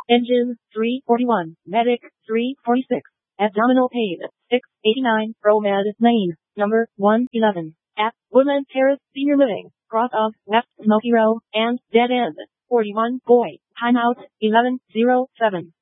Engine, 341. Medic, 346. Abdominal pain, 689. ProMed Lane, number 111. At Woodland Terrace Senior Living, cross of West Smoky Row and Dead End, 41. Boy, timeout, 11:07.